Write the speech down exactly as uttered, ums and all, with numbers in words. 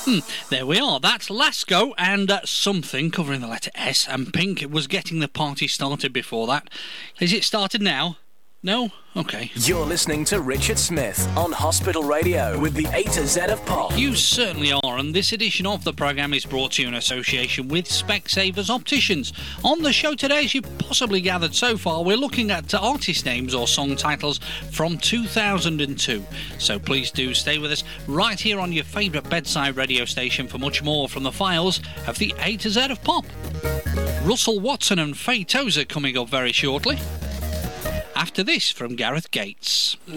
Hmm, there we are. That's Lasco and uh, Something covering the letter S, and Pink was getting the party started before that. Is it started now? No? Okay. You're listening to Richard Smith on Hospital Radio with the A to Z of Pop. You certainly are, and this edition of the programme is brought to you in association with Specsavers Opticians. On the show today, as you possibly gathered so far, we're looking at artist names or song titles from two thousand two. So please do stay with us right here on your favourite bedside radio station for much more from the files of the A to Z of Pop. Russell Watson and Faye Tozer coming up very shortly. After this from Gareth Gates.